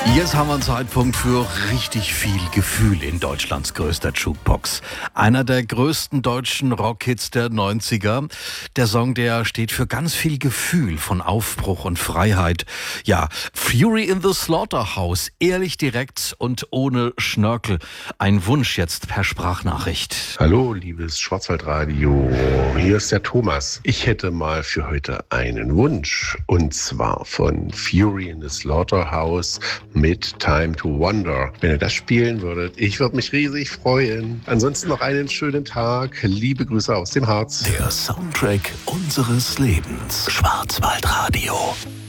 Jetzt haben wir einen Zeitpunkt für richtig viel Gefühl in Deutschlands größter Jukebox. Einer der größten deutschen Rockhits der 90er. Der Song, der steht für ganz viel Gefühl von Aufbruch und Freiheit. Ja, Fury in the Slaughterhouse. Ehrlich, direkt und ohne Schnörkel. Ein Wunsch jetzt per Sprachnachricht. Hallo, liebes Schwarzwaldradio. Hier ist der Thomas. Ich hätte mal für heute einen Wunsch. Und zwar von Fury in the Slaughterhouse mit Time to Wonder. Wenn ihr das spielen würdet, ich würde mich riesig freuen. Ansonsten noch einen schönen Tag. Liebe Grüße aus dem Harz. Der Soundtrack unseres Lebens. Schwarzwaldradio.